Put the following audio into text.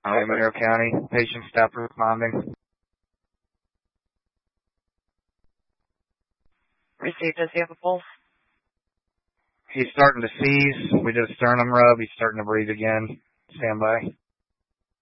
Monroe County. Patient staff responding. Received. Does he have a pulse? He's starting to seize. We did a sternum rub. He's starting to breathe again. Stand by.